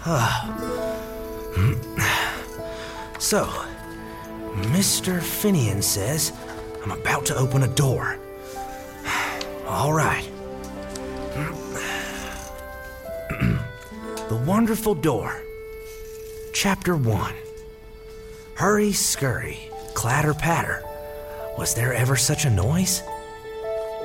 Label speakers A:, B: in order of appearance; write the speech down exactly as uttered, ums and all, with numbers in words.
A: So, Mister Finian says I'm about to open a door. All right. The Wonderful Door. Chapter one. Hurry, scurry, clatter, patter. Was there ever such a noise?